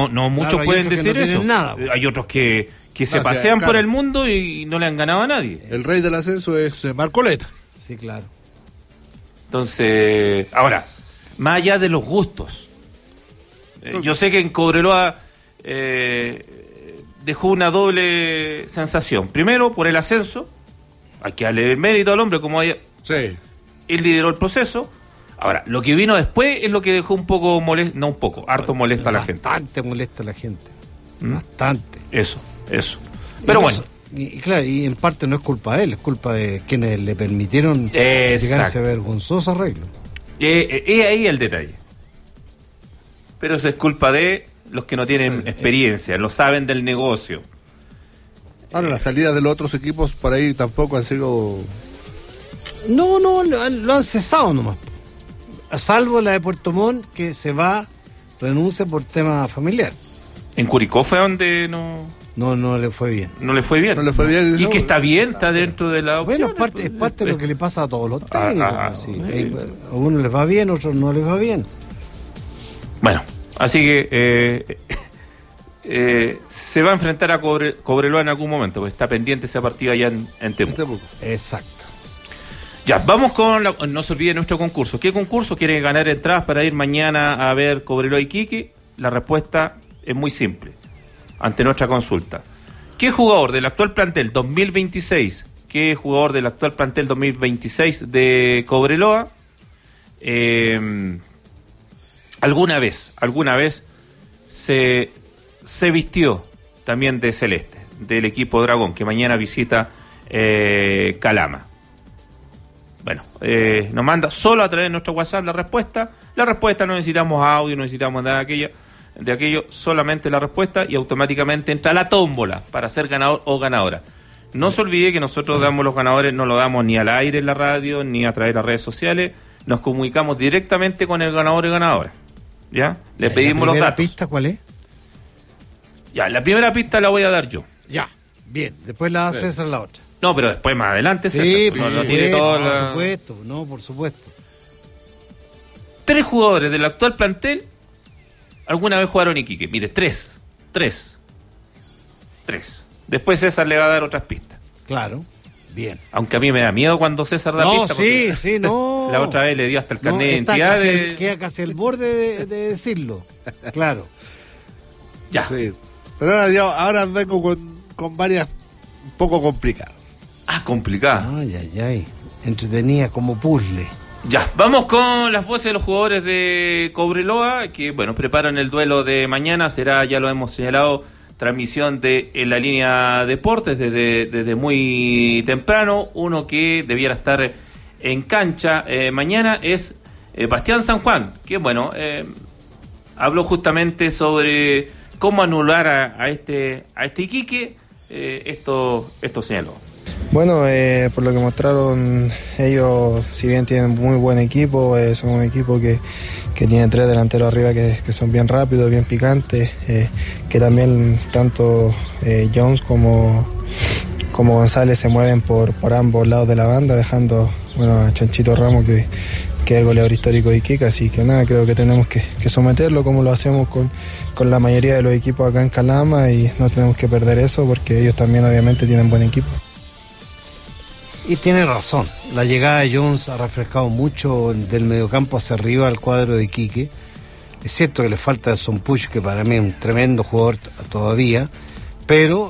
no muchos pueden decir eso. Nada. Hay otros que se pasean por el mundo y no le han ganado a nadie. El rey del ascenso es Marcoleta. Sí, claro. Entonces, ahora, más allá de los gustos, yo sé que en Cobreloa dejó una doble sensación. Primero, por el ascenso, hay que darle el mérito al hombre, como él lideró el proceso. Ahora, lo que vino después es lo que dejó un poco molesto, no un poco, harto molesta a la gente. Bastante molesta a la gente. Bastante. Eso. Pero bueno. Y claro, y en parte no es culpa de él, es culpa de quienes le permitieron llegar a ese vergonzoso arreglo. Es ahí el detalle. Pero eso es culpa de los que no tienen experiencia, no saben del negocio. Ahora, las salidas de los otros equipos por ahí tampoco han sido... No, lo han cesado nomás. Salvo la de Puerto Montt, que se va, renuncia por tema familiar. En Curicó fue donde no le fue bien. No le fue bien. Y que está bien, está dentro de la opción. Bueno, es parte de lo que le pasa a todos los técnicos. A uno les va bien, a otros no les va bien. Bueno, así que se va a enfrentar a Cobreloa en algún momento, porque está pendiente esa partida allá en Temuco. Exacto. Ya, vamos con no se olvide nuestro concurso. ¿Qué concurso? ¿Quieren ganar entradas para ir mañana a ver Cobreloa Iquique? La respuesta es muy simple, ante nuestra consulta. ¿Qué jugador del actual plantel 2026, de Cobreloa, alguna vez se vistió también de celeste, del equipo Dragón, que mañana visita Calama? Bueno, nos manda solo a través de nuestro WhatsApp la respuesta. La respuesta no necesitamos audio, no necesitamos nada de aquello, solamente la respuesta y automáticamente entra la tómbola para ser ganador o ganadora. No se olvide que nosotros damos los ganadores, no lo damos ni al aire en la radio, ni a través de las redes sociales. Nos comunicamos directamente con el ganador y ganadora. ¿Ya? Le pedimos los datos. ¿La primera pista cuál es? Ya, la primera pista la voy a dar yo. Ya, bien. Después la hace César la otra. No, pero después más adelante César. Sí, por supuesto. 3 jugadores del actual plantel alguna vez jugaron Iquique. Mire, 3. Después César le va a dar otras pistas. Claro, bien. Aunque a mí me da miedo cuando César da pistas. No. La otra vez le dio hasta el carnet de identidad. Queda casi al borde de decirlo. Claro. Ya. Sí. Pero ahora vengo con varias un poco complicadas. Complicada. Ay. Entretenida como puzzle. Ya, vamos con las voces de los jugadores de Cobreloa, que preparan el duelo de mañana. Será, ya lo hemos señalado, transmisión en la línea Deportes desde muy temprano. Uno que debiera estar en cancha mañana es Bastián San Juan, que habló justamente sobre cómo anular a este Iquique. Esto señaló. Bueno, por lo que mostraron ellos, si bien tienen muy buen equipo, son un equipo que tiene 3 delanteros arriba que son bien rápidos, bien picantes, que también tanto Jones como González se mueven por ambos lados de la banda, dejando a Chanchito Ramos que es el goleador histórico de Iquique, así que nada, creo que tenemos que someterlo como lo hacemos con la mayoría de los equipos acá en Calama, y no tenemos que perder eso porque ellos también obviamente tienen buen equipo. Y tiene razón, la llegada de Jones ha refrescado mucho del mediocampo hacia arriba al cuadro de Iquique. Es cierto que le falta a Son Puig, que para mí es un tremendo jugador todavía, pero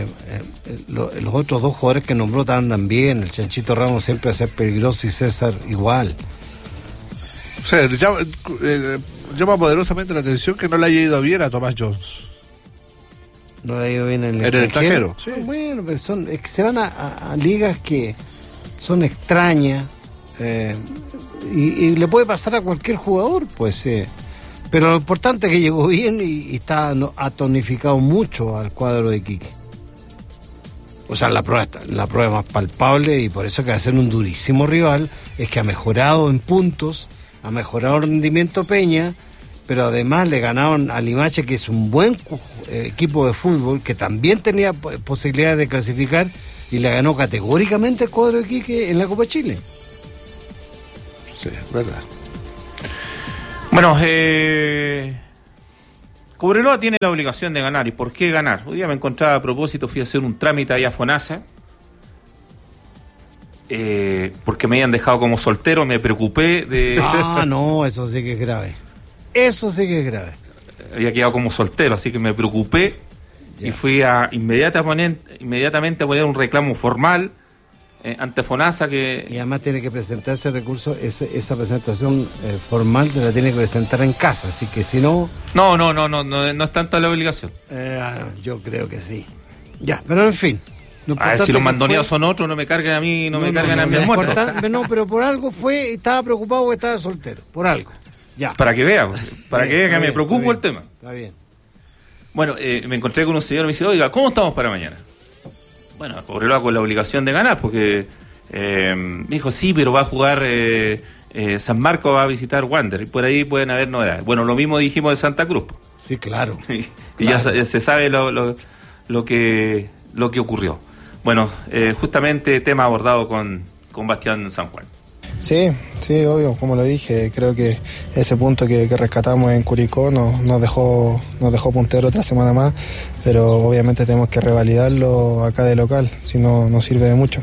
los otros 2 jugadores que nombró andan bien. El Chanchito Ramos siempre va a ser peligroso y César igual. O sea, llama poderosamente la atención que no le haya ido bien a Tomás Jones. No le ha ido bien en el extranjero. Sí. Bueno, pero es que se van a ligas que son extrañas, y le puede pasar a cualquier jugador, pues. Pero lo importante es que llegó bien y está atonificado mucho al cuadro de Iquique. O sea, la prueba más palpable, y por eso que va a ser un durísimo rival, es que ha mejorado en puntos, ha mejorado el rendimiento Peña, pero además le ganaron a Limache, que es un buen equipo de fútbol, que también tenía posibilidades de clasificar, y le ganó categóricamente el cuadro de Iquique en la Copa Chile. Sí, verdad. Bueno, Cobreloa tiene la obligación de ganar. ¿Y por qué ganar? Hoy día me encontraba a propósito, fui a hacer un trámite ahí a FONASA, porque me habían dejado como soltero, me preocupé de... Ah, no, eso sí que es grave. Eso sí que es grave. Había quedado como soltero, así que me preocupé y fui a inmediatamente a poner un reclamo formal ante FONASA que... Y además tiene que presentar ese recurso, esa presentación formal te la tiene que presentar en casa, así que si no... No es tanta la obligación. Yo creo que sí. Ya, pero en fin. A ver, si los mandoneados son otros, no me carguen a mí, no me carguen a mi almuerzo. No, pero por algo fue, estaba preocupado porque estaba soltero, por algo. Ya. Para que vea que me preocupo el tema. Está bien. Bueno, me encontré con un señor y me dice, oiga, ¿cómo estamos para mañana? Bueno, Cobreloa con la obligación de ganar, porque me dijo, sí, pero va a jugar San Marcos, va a visitar Wander, y por ahí pueden haber novedades. Bueno, lo mismo dijimos de Santa Cruz. Sí, claro. y claro. Ya se sabe lo que ocurrió. Bueno, justamente tema abordado con Bastián San Juan. Sí, obvio, como lo dije, creo que ese punto que rescatamos en Curicó nos dejó puntero otra semana más, pero obviamente tenemos que revalidarlo acá de local, si no nos sirve de mucho.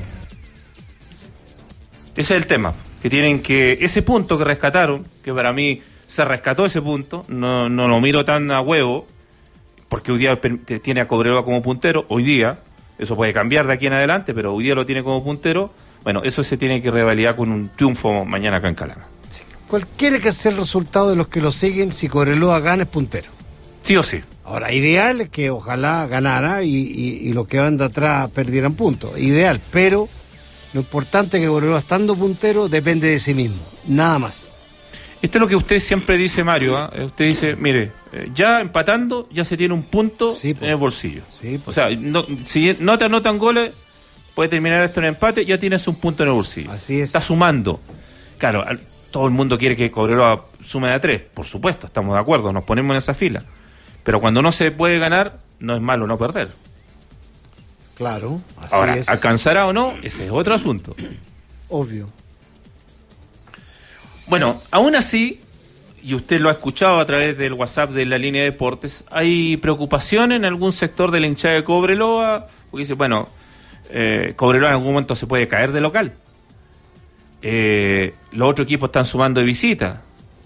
Ese es el tema, que tienen que, ese punto que rescataron, que para mí se rescató ese punto, no lo miro tan a huevo, porque hoy día tiene a Cobreloa como puntero, hoy día, eso puede cambiar de aquí en adelante, pero hoy día lo tiene como puntero. Bueno, eso se tiene que revalidar con un triunfo mañana acá en Calama. Sí. Cualquiera que sea el resultado de los que lo siguen, si Cobreloa gana es puntero. Sí o sí. Ahora, ideal es que ojalá ganara y los que van de atrás perdieran puntos. Ideal, pero lo importante es que Cobreloa estando puntero depende de sí mismo, nada más. Esto es lo que usted siempre dice, Mario. Usted dice, mire, ya empatando, ya se tiene un punto en el bolsillo. Sí, o sea, si no te anotan goles, puede terminar esto en empate, ya tienes un punto en el bolsillo. Así es. Está sumando. Claro, todo el mundo quiere que Cobreloa sume de 3. Por supuesto, estamos de acuerdo, nos ponemos en esa fila. Pero cuando no se puede ganar, no es malo no perder. Claro, así ahora, es. ¿alcanzará o no? Ese es otro asunto. Obvio. Bueno, aún así, y usted lo ha escuchado a través del WhatsApp de la línea de deportes, hay preocupación en algún sector de la hinchada de Cobreloa, porque dice, bueno, Cobreloa en algún momento se puede caer de local. Los otros equipos están sumando de visita.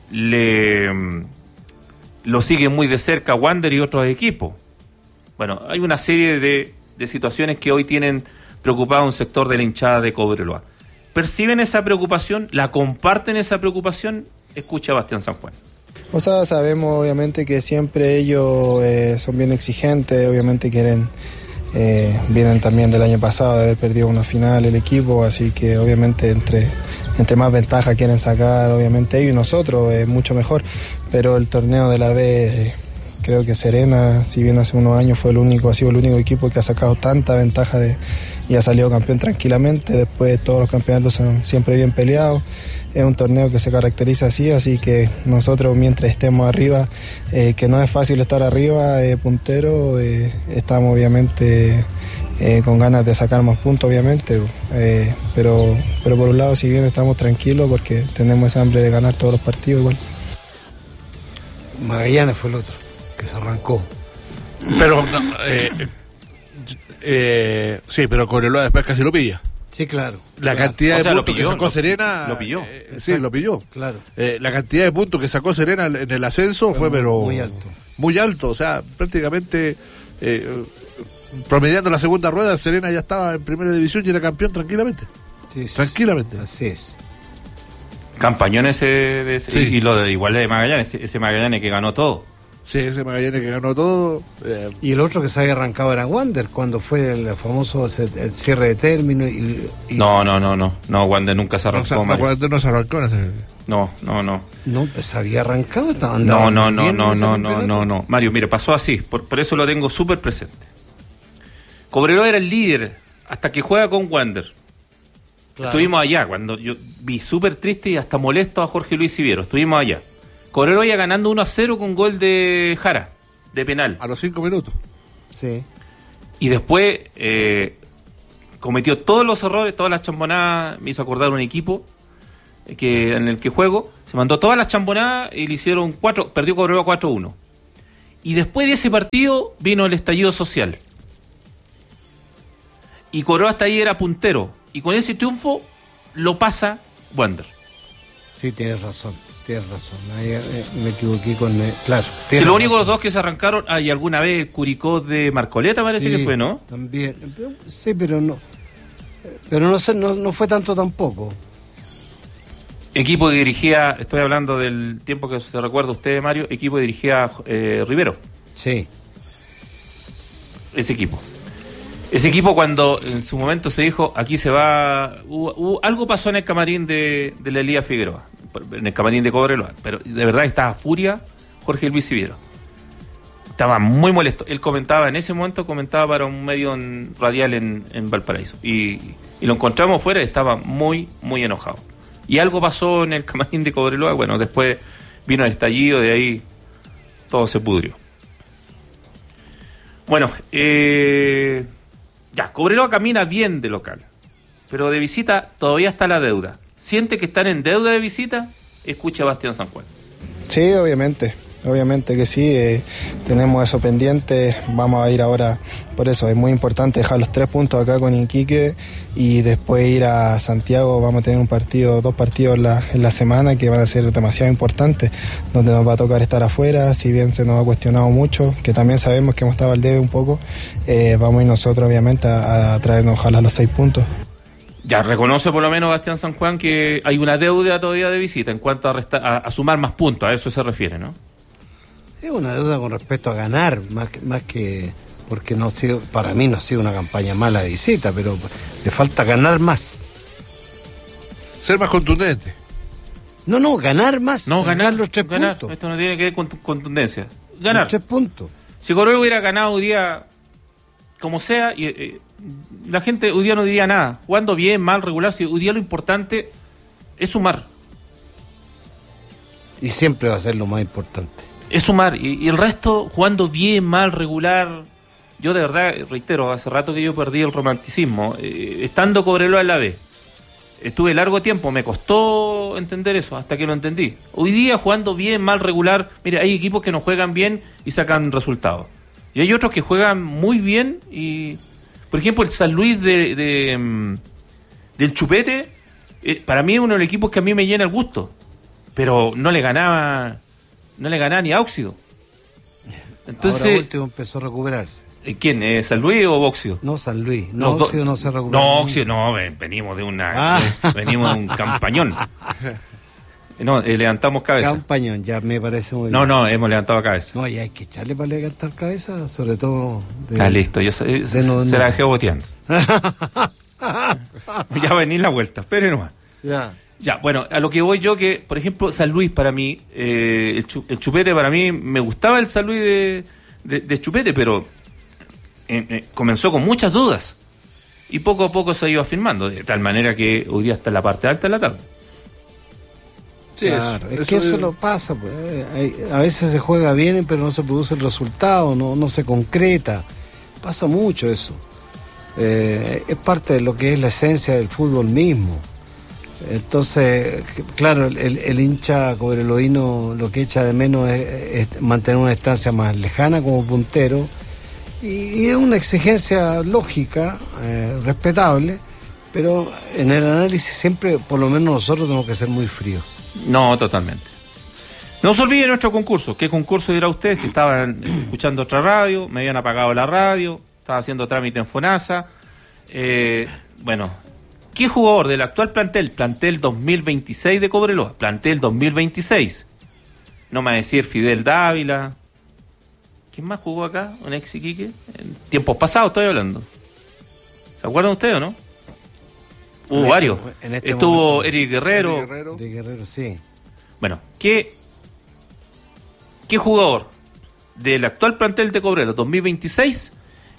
Lo siguen muy de cerca Wander y otros equipos. Bueno, hay una serie de situaciones que hoy tienen preocupado a un sector de la hinchada de Cobreloa. ¿Perciben esa preocupación? ¿La comparten esa preocupación? Escucha a Bastián San Juan. O sea, sabemos obviamente que siempre ellos son bien exigentes, obviamente quieren, vienen también del año pasado de haber perdido una final el equipo, así que obviamente entre más ventaja quieren sacar, obviamente ellos y nosotros, es mucho mejor, pero el torneo de la B, creo que Serena, si bien hace unos años ha sido el único equipo que ha sacado tanta ventaja y ha salido campeón tranquilamente. Después todos los campeonatos son siempre bien peleados. Es un torneo que se caracteriza así que nosotros mientras estemos arriba, que no es fácil estar arriba, puntero, estamos obviamente con ganas de sacar más puntos, obviamente, pero por un lado, si bien estamos tranquilos porque tenemos esa hambre de ganar todos los partidos igual. Magallanes fue el otro que se arrancó. Pero sí, pero Cobreloa después casi lo pilla. Sí, claro. La cantidad de puntos que sacó Serena. Lo pilló. Sí, lo pilló. Claro. La cantidad de puntos que sacó Serena en el ascenso fue pero muy alto. Muy alto, o sea, prácticamente promediando la segunda rueda, Serena ya estaba en primera división y era campeón tranquilamente. Sí, tranquilamente. Así es. Campañón ese Sí. Y lo de igual de Magallanes, ese Magallanes que ganó todo. Sí, ese Magallanes que ganó todo. Y el otro que se había arrancado era Wander, cuando fue el famoso el cierre de término. No, Wander nunca se arrancó. Wander no se arrancó en ese... No. No, pues se había arrancado. No. Mario, mire, pasó así, por eso lo tengo súper presente. Cobreloa era el líder hasta que juega con Wander. Claro. Estuvimos allá, cuando yo vi súper triste y hasta molesto a Jorge Luis Siviero. Estuvimos allá. Cobreloa ya ganando 1-0 con gol de Jara, de penal. A los 5 minutos. Sí. Y después cometió todos los errores, todas las chambonadas. Me hizo acordar un equipo en el que juego. Se mandó todas las chambonadas y le hicieron perdió Cobreloa 4-1. Y después de ese partido vino el estallido social. Y Cobreloa hasta ahí era puntero. Y con ese triunfo lo pasa Wander. Sí, tienes razón. Ahí me equivoqué con... claro. Si los únicos dos que se arrancaron, y alguna vez Curicó de Marcoleta parece que fue, ¿no? También. Sí, pero no. Pero no sé, no fue tanto tampoco. Equipo que dirigía, estoy hablando del tiempo que se recuerda usted, Mario, equipo que dirigía Rivero. Sí. Ese equipo cuando en su momento se dijo, aquí se va... algo pasó en el camarín de la Elías Figueroa, en el camarín de Cobreloa, pero de verdad estaba furia Jorge Luis Siviero. Estaba muy molesto. Él en ese momento comentaba para un medio radial en Valparaíso. Y lo encontramos fuera y estaba muy, muy enojado. Y algo pasó en el camarín de Cobreloa. Bueno, después vino el estallido, de ahí todo se pudrió. Bueno, Cobreloa camina bien de local, pero de visita todavía está la deuda. ¿Siente que están en deuda de visita? Escucha a Bastián San Juan. Sí, obviamente que sí, tenemos eso pendiente, vamos a ir ahora, por eso es muy importante dejar los 3 puntos acá con Iquique y después ir a Santiago. Vamos a tener dos partidos en la semana que van a ser demasiado importantes, donde nos va a tocar estar afuera, si bien se nos ha cuestionado mucho, que también sabemos que hemos estado al debe un poco, vamos a ir nosotros obviamente a traernos ojalá los 6 puntos. Ya reconoce por lo menos Bastián San Juan que hay una deuda todavía de visita en cuanto a sumar más puntos, a eso se refiere, ¿no? Es una deuda con respecto a ganar, más que porque para mí no ha sido una campaña mala de visita, pero le falta ganar más. Ser más contundente. No, ganar más. No, ganar los 3 puntos. Esto no tiene que ver con contundencia. Ganar. Los 3 puntos. Si Cobreloa hubiera ganado hoy día, como sea, la gente hoy día no diría nada. Jugando bien, mal, regular, si hoy día lo importante es sumar. Y siempre va a ser lo más importante. Es sumar, y el resto, jugando bien, mal, regular. Yo de verdad, reitero, hace rato que yo perdí el romanticismo. Estando Cobreloa en la B, estuve largo tiempo, me costó entender eso, hasta que lo entendí. Hoy día, jugando bien, mal, regular, mire, hay equipos que no juegan bien y sacan resultados. Y hay otros que juegan muy bien y... Por ejemplo, el San Luis del Chupete, para mí es uno de los equipos que a mí me llena el gusto. Pero no le ganaba ni a Óxido. Entonces, ahora último empezó a recuperarse. ¿Quién? ¿San Luis o Óxido? No, San Luis. No, Óxido no se recuperó. No, Óxido, no, venimos de venimos de un campañón. No, levantamos cabeza. Campañón, ya me parece muy bien. No, hemos levantado cabeza. No, y hay que echarle para levantar cabeza, sobre todo... listo, se la dejé boteando. Ya vení la vuelta, espere nomás. Ya, bueno, a lo que voy yo, que, por ejemplo, San Luis para mí, el Chupete para mí, me gustaba el San Luis de Chupete, pero comenzó con muchas dudas. Y poco a poco se ha ido afirmando, de tal manera que hoy día está en la parte alta de la tabla. Sí, claro, es que eso lo pasa, pues. A veces se juega bien, pero no se produce el resultado, no se concreta. Pasa mucho eso. Es parte de lo que es la esencia del fútbol mismo. Entonces, claro, el hincha cobreloíno lo que echa de menos es mantener una distancia más lejana como puntero, y es una exigencia lógica, respetable, pero en el análisis siempre, por lo menos nosotros, tenemos que ser muy fríos. No, totalmente. No se olvide nuestro concurso. ¿Qué concurso dirá usted? Si estaban escuchando otra radio, me habían apagado la radio, estaba haciendo trámite en FONASA. Bueno, ¿qué jugador del actual plantel 2026 de Cobreloa, plantel 2026? No me va a decir Fidel Dávila. ¿Quién más jugó acá? ¿Un ex Iquique? En tiempos pasados estoy hablando. ¿Se acuerdan ustedes o no? Hubo varios. Estuvo momento, Eric Guerrero. De Guerrero, sí. Bueno, ¿qué jugador del actual plantel de Cobreloa 2026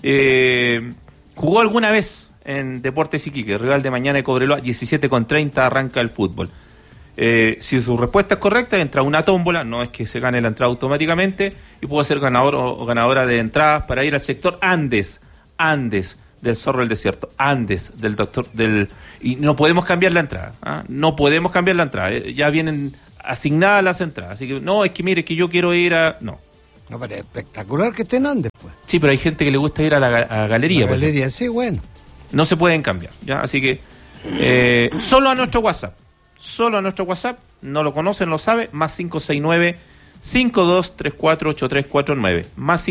jugó alguna vez en Deportes Iquique, rival de mañana de Cobreloa, 17:30 arranca el fútbol? Si su respuesta es correcta, entra una tómbola, no es que se gane la entrada automáticamente, y puede ser ganador o ganadora de entradas para ir al sector Andes del Zorro del Desierto, Andes del doctor y no podemos cambiar la entrada, no podemos cambiar la entrada, ya vienen asignadas las entradas, así que no, es que mire que yo quiero ir a... No, No, pero es espectacular que estén Andes, pues. Sí, pero hay gente que le gusta ir a la galería. La galería, sí, bueno. No se pueden cambiar, ¿ya? Así que solo a nuestro WhatsApp. Solo a nuestro WhatsApp. No lo conocen, lo sabe. Más 569-5234-8349. Más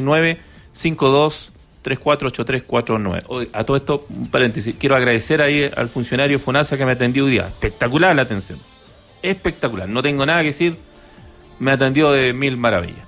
569-5234-8349. A todo esto, un paréntesis. Quiero agradecer ahí al funcionario FONASA que me atendió hoy día. Espectacular la atención. Espectacular. No tengo nada que decir. Me atendió de mil maravillas.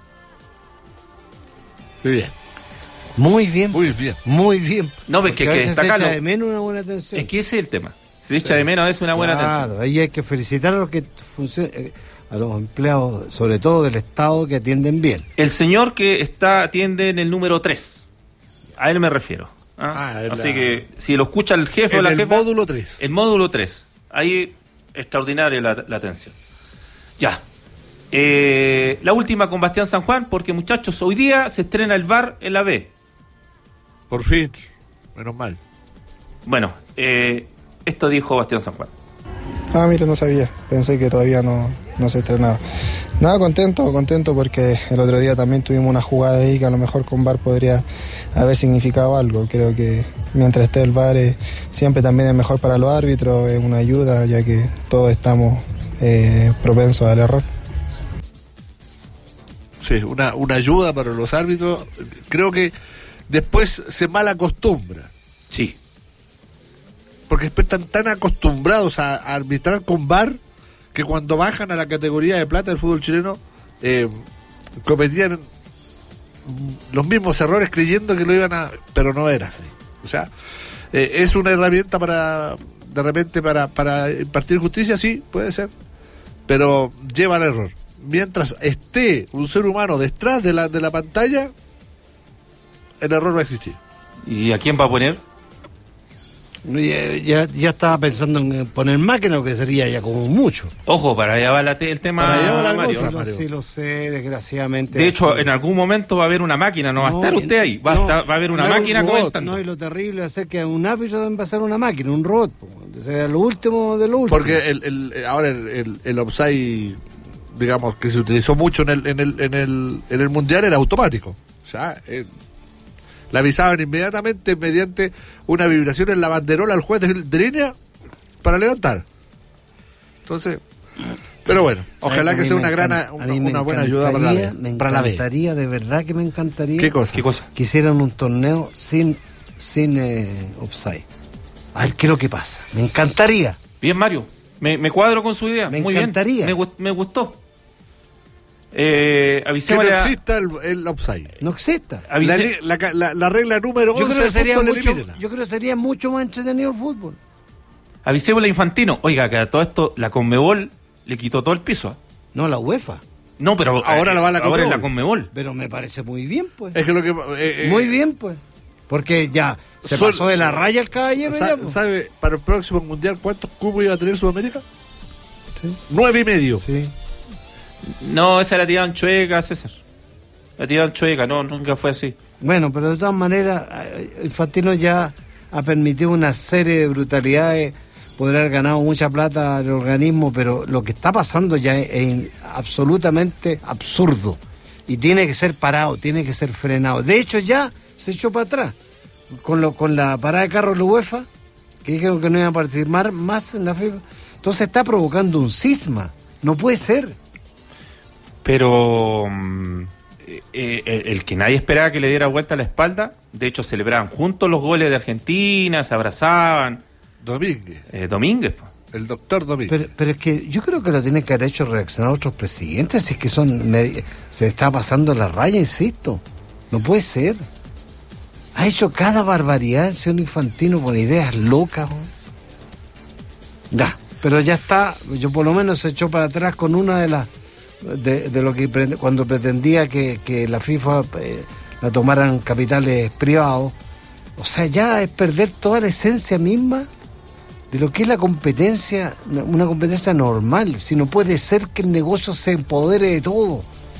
Muy bien. Muy bien. Muy bien. Muy bien. No, ves Porque que a veces se destacarlo. echa de menos una buena atención. Es que ese es el tema. Se echa de menos a veces una buena atención. Claro, ahí hay que felicitar a los que a los empleados, sobre todo del Estado, que atienden bien. El señor que atiende en el número 3. A él me refiero. Así que si lo escucha el jefe o la jefa. El módulo 3. El módulo 3. Ahí extraordinaria la atención. Ya. La última con Bastián San Juan, porque muchachos, hoy día se estrena el VAR en la B. Por fin. Menos mal. Bueno, esto dijo Bastián San Juan. Mira, no sabía. Pensé que todavía no se estrenaba. Nada, contento porque el otro día también tuvimos una jugada ahí que a lo mejor con VAR podría haber significado algo. Creo que mientras esté el VAR siempre también es mejor para los árbitros, es una ayuda, ya que todos estamos propensos al error. Sí, una ayuda para los árbitros. Creo que después se mal acostumbra. Sí. Porque después están tan acostumbrados a arbitrar con VAR que cuando bajan a la categoría de plata del fútbol chileno cometían los mismos errores creyendo que lo iban a... Pero no era así. O sea, es una herramienta de repente para impartir justicia, sí, puede ser. Pero lleva al error. Mientras esté un ser humano detrás de la pantalla, el error va a existir. ¿Y a quién va a poner? Ya estaba pensando en poner máquina, que sería ya como mucho. Ojo, para allá va el tema. Para allá va la Mario. cosa. Sí, lo sé, desgraciadamente. De hecho, en algún momento va a haber una máquina, no va a estar usted ahí. Va a haber una máquina un robot, comentando. No, y lo terrible es hacer que un árbitro deben pasar una máquina, un robot. O sea, lo último de lo último. Porque ahora el offside, digamos, que se utilizó mucho en el mundial, era automático. O sea, le avisaban inmediatamente mediante una vibración en la banderola al juez de línea para levantar. Entonces, pero bueno, ojalá que sea una buena ayuda para la B. Me encantaría, de verdad que me encantaría. ¿Qué cosa? Que hicieran un torneo sin offside. A ver qué es lo que pasa. Me encantaría. Bien, Mario. Me cuadro con su idea. Me Muy encantaría. Bien. Me gustó. Que no Avisémosle exista el offside. No exista. La regla número 11 del fútbol, elimínela. Yo creo que sería mucho más entretenido el fútbol. Avisémosle a Infantino. Oiga, que a todo esto la Conmebol le quitó todo el piso. No, la UEFA. No, pero Ahora la va la ahora Conmebol. es la Conmebol. Pero me parece muy bien, pues. Es que lo que Muy bien, pues. Porque ya se pasó de la raya el caballero. ¿Sabe para el próximo mundial cuántos cupos iba a tener Sudamérica? Sí. 9,5. Sí. No, esa la tiraron chueca, César. La tiraron chueca, no, nunca fue así. Bueno, pero de todas maneras, Infantino ya ha permitido una serie de brutalidades, podrá haber ganado mucha plata al organismo, pero lo que está pasando ya es absolutamente absurdo y tiene que ser parado, tiene que ser frenado. De hecho, ya se echó para atrás con la parada de carros de la UEFA, que dijeron que no iban a participar más en la FIFA. Entonces está provocando un cisma, no puede ser. Pero el que nadie esperaba que le diera vuelta a la espalda, de hecho celebraban juntos los goles de Argentina, se abrazaban. Domínguez. El doctor Domínguez. Pero es que yo creo que lo tienen que haber hecho reaccionar otros presidentes, si es que se está pasando la raya, insisto. No puede ser. Ha hecho cada barbaridad el señor Infantino con ideas locas. Ya, pero ya está, yo por lo menos se echó para atrás con una de las de lo que cuando pretendía que la FIFA la tomaran capitales privados. O sea, ya es perder toda la esencia misma de lo que es la competencia, una competencia normal. Si no puede ser que el negocio se empodere de todo.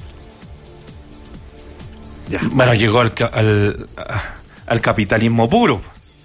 Ya. Bueno, llegó al capitalismo puro.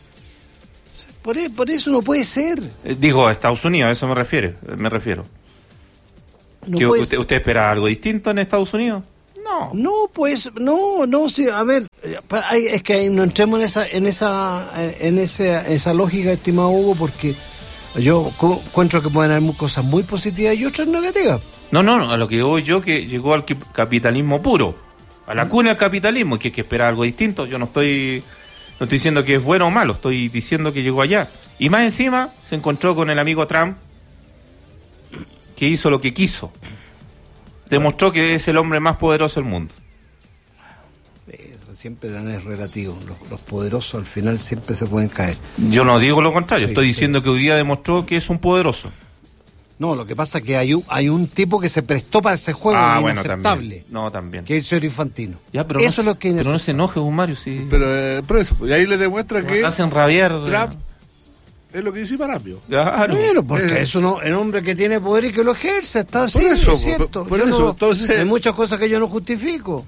Por eso no puede ser. Digo, Estados Unidos, a eso me refiero. No ¿Que puede usted espera algo distinto en Estados Unidos? No, pues, no, sí, a ver, es que no entremos en esa lógica, estimado Hugo, porque yo encuentro que pueden haber cosas muy positivas y otras negativas. No, a lo que voy yo, que llegó al capitalismo puro, a la cuna del capitalismo, que hay que esperar algo distinto. Yo no estoy diciendo que es bueno o malo, estoy diciendo que llegó allá. Y más encima se encontró con el amigo Trump, que hizo lo que quiso. Demostró que es el hombre más poderoso del mundo. Siempre dan es relativo. Los poderosos al final siempre se pueden caer. Yo no digo lo contrario, Sí, estoy diciendo que hoy día demostró que es un poderoso. No, lo que pasa es que hay un tipo que se prestó para ese juego inaceptable. También. Que es el señor Infantino. Ya, pero eso es lo que pero no se enoje, Mario, sí. Pero por eso, y ahí le demuestra que hacen rabiar. Trump es lo que dice Marambio. Claro. Bueno, porque es un hombre que tiene poder y que lo ejerce, está así, eso, es cierto. por eso, entonces, hay muchas cosas que yo no justifico.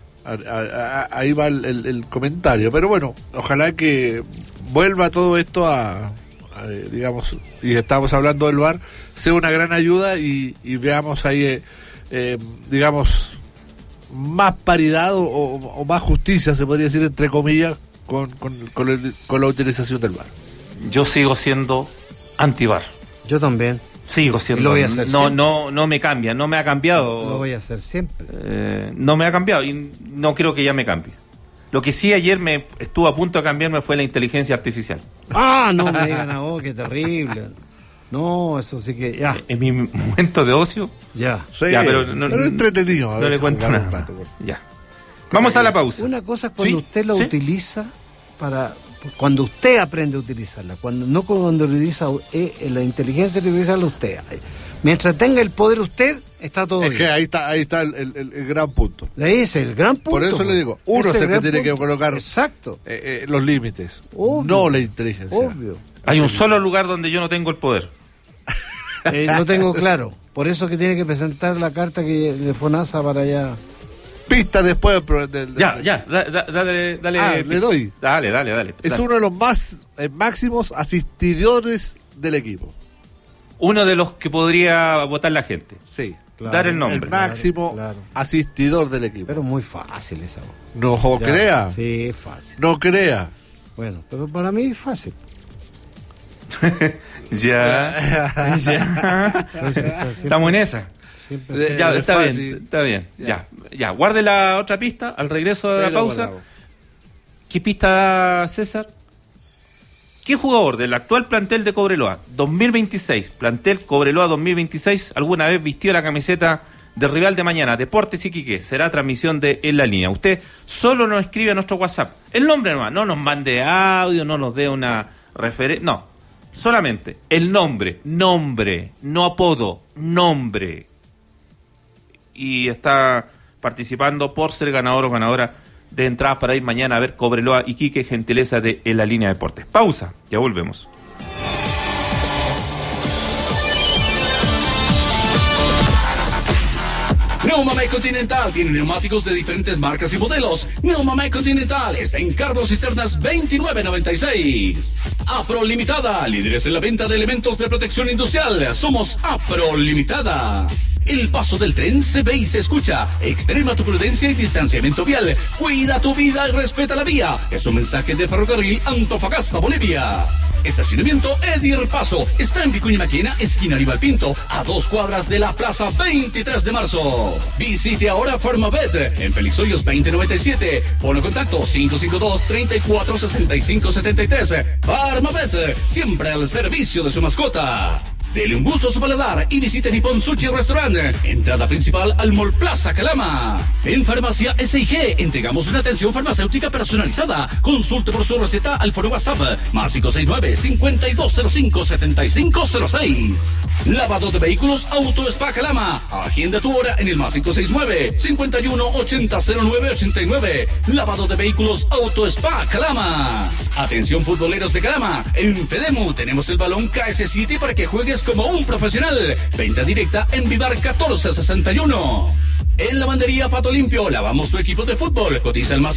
Ahí va el comentario, pero bueno, ojalá que vuelva todo esto a digamos, y estamos hablando del VAR, sea una gran ayuda y veamos ahí, digamos, más paridad o más justicia, se podría decir, entre comillas, con la utilización del VAR. Yo sigo siendo anti-VAR. Yo también. Sigo siendo. Y lo voy a hacer no me cambia, no me ha cambiado. Lo voy a hacer siempre. No me ha cambiado y no creo que ya me cambie. Lo que sí ayer me estuvo a punto de cambiarme fue la inteligencia artificial. No me digan qué terrible. No, eso sí que ya. En mi momento de ocio. Ya. Sí, ya, pero no, entretenido. No le cuento nada. Ya. Vamos a la pausa. Una cosa es cuando usted la utiliza cuando usted aprende a utilizarla, cuando lo utiliza la inteligencia artificial usted. Mientras tenga el poder usted, está todo bien. Es que ahí está el gran punto. Ahí es el gran punto. Por eso le digo, uno es el que tiene que colocar los límites, obvio, no la inteligencia. Obvio. Hay un solo lugar donde yo no tengo el poder. Lo tengo claro. Por eso que tiene que presentar la carta de FONASA para allá. Pista después dale. Le doy. Dale. Es uno de los máximos asistidores del equipo. Uno de los que podría votar la gente. Sí. Claro, dar el nombre. El máximo asistidor del equipo. Pero muy fácil esa. No crea. Sí, es fácil. No crea. Bueno, pero para mí es fácil. Ya. Estamos en esa. Ya, está bien. Ya. Guarde la otra pista al regreso de la pausa. Bravo. ¿Qué pista, César? ¿Qué jugador del actual plantel de Cobreloa 2026, plantel Cobreloa 2026, alguna vez vistió la camiseta del rival de mañana, Deportes Iquique? Será transmisión de En la Línea. Usted solo nos escribe a nuestro WhatsApp. El nombre nomás, no nos mande audio, no nos dé una referencia, no. Solamente el nombre, no apodo, nombre. Y está participando por ser ganador o ganadora de entradas para ir mañana a ver Cobreloa Iquique, gentileza de En la Línea Deportes. Pausa, ya volvemos. Neumamay Continental tiene neumáticos de diferentes marcas y modelos. Neumamay Continental está en Carlos Cisternas 2996. Apro Limitada, líderes en la venta de elementos de protección industrial. Somos Apro Limitada. El paso del tren se ve y se escucha. Extrema tu prudencia y distanciamiento vial. Cuida tu vida y respeta la vía. Es un mensaje de Ferrocarril Antofagasta, Bolivia. Estacionamiento Edir Paso. Está en Vicuña Maquena, esquina Aníbal Pinto, a 2 cuadras de la Plaza 23 de Marzo. Visite ahora Farmabet en Félix Hoyos 2097. Pone contacto 552-346573. Farmabet, siempre al servicio de su mascota. Dele un gusto a su paladar y visite Nippon Sushi Restaurant. Entrada principal al Mall Plaza Calama. En Farmacia S&G entregamos una atención farmacéutica personalizada. Consulte por su receta al foro WhatsApp más 569-5205-7506. Lavado de vehículos Auto Spa Calama. Agenda tu hora en el más 569-5180-0989. Lavado de vehículos Auto Spa Calama. Atención futboleros de Calama. En Fedemu tenemos el balón KS7 para que juegues como un profesional. Venta directa en Vivar 1461. En Lavandería Pato Limpio lavamos tu equipo de fútbol. Cotiza el más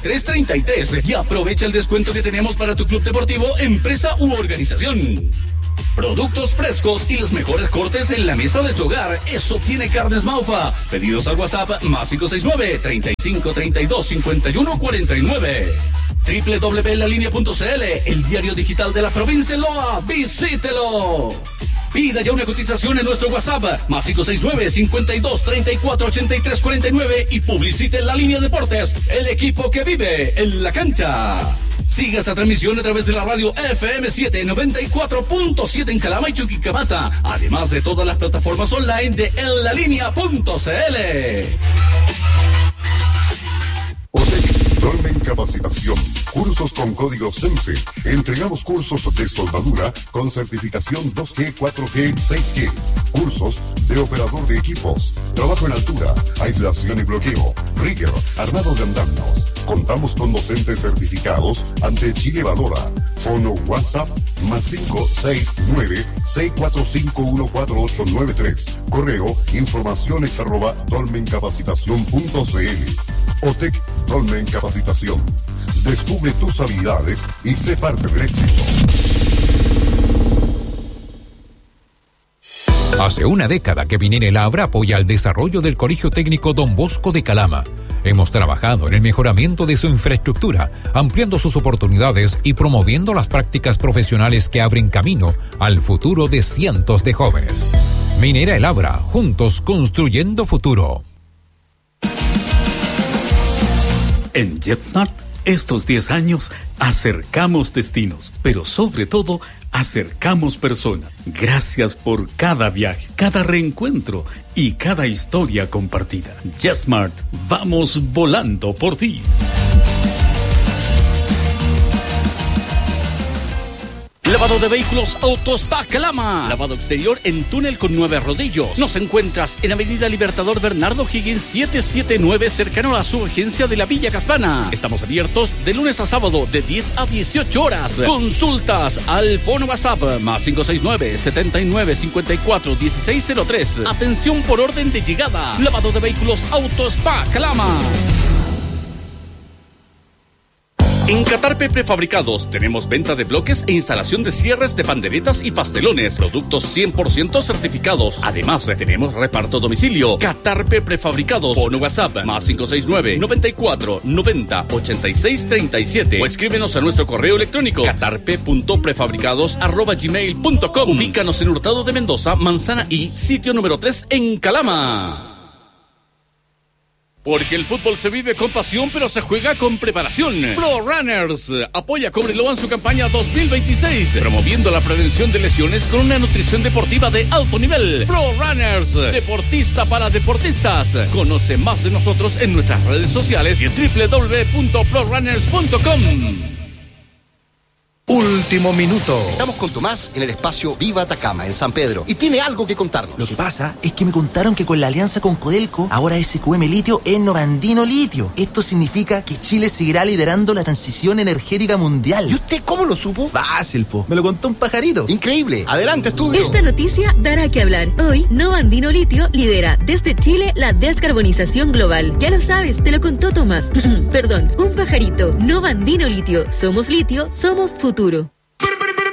569-5636-9333 y aprovecha el descuento que tenemos para tu club deportivo, empresa u organización. Productos frescos y los mejores cortes en la mesa de tu hogar. Eso tiene Carnes Maufa. Pedidos al WhatsApp más 569-3532-5149. www.lalinea.cl, el diario digital de la provincia de Loa. ¡Visítelo! Pida ya una cotización en nuestro WhatsApp, más 569-5234-8349 y publicite en La Línea Deportes, el equipo que vive en la cancha. Siga esta transmisión a través de la radio FM7 94.7 en Calama y Chuquicamata, además de todas las plataformas online de enlalinea.cl. Dolmen Capacitación. Cursos con código SENSE. Entregamos cursos de soldadura con certificación 2G, 4G, 6G. Cursos de operador de equipos. Trabajo en altura, aislación y bloqueo. Rigger, armado de andamios. Contamos con docentes certificados ante Chile Valora. Fono WhatsApp más 569-645-14893. Correo informaciones@dolmencapacitacion.cl. OTEC Dolmen Capacitación. Descubre tus habilidades y sé parte del éxito. Hace una década que Minera El Abra apoya el desarrollo del Colegio Técnico Don Bosco de Calama. Hemos trabajado en el mejoramiento de su infraestructura, ampliando sus oportunidades y promoviendo las prácticas profesionales que abren camino al futuro de cientos de jóvenes. Minera El Abra, juntos construyendo futuro. En JetSmart, estos 10 años, acercamos destinos, pero sobre todo, acercamos personas. Gracias por cada viaje, cada reencuentro y cada historia compartida. JetSmart, vamos volando por ti. Lavado de vehículos Autospa Calama. Lavado exterior en túnel con 9 rodillos. Nos encuentras en Avenida Libertador Bernardo Higgins 779, cercano a su agencia de la Villa Caspana. Estamos abiertos de lunes a sábado de 10 a 18 horas. Consultas al fono WhatsApp más 569-7954-1603. Atención por orden de llegada. Lavado de vehículos Autospa Calama. En Catarpe Prefabricados tenemos venta de bloques e instalación de cierres de panderetas y pastelones, productos 100% certificados. Además, tenemos reparto a domicilio. Catarpe Prefabricados, por WhatsApp, más 569-94-90-8637. O escríbenos a nuestro correo electrónico, catarpe.prefabricados@gmail.com. Ubícanos en Hurtado de Mendoza, Manzana y sitio número 3 en Calama. Porque el fútbol se vive con pasión, pero se juega con preparación. Pro Runners apoya a Cobreloa en su campaña 2026, promoviendo la prevención de lesiones con una nutrición deportiva de alto nivel. Pro Runners, deportista para deportistas. Conoce más de nosotros en nuestras redes sociales y en www.prorunners.com. Último minuto. Estamos con Tomás en el espacio Viva Atacama, en San Pedro, y tiene algo que contarnos. Lo que pasa es que me contaron que con la alianza con Codelco, ahora SQM Litio es Novandino Litio. Esto significa que Chile seguirá liderando la transición energética mundial. ¿Y usted cómo lo supo? Fácil, po. Me lo contó un pajarito. Increíble. Adelante, estudio. Esta noticia dará que hablar. Hoy, Novandino Litio lidera desde Chile la descarbonización global. Ya lo sabes, te lo contó Tomás. Perdón, un pajarito. Novandino Litio. Somos litio, somos futuro.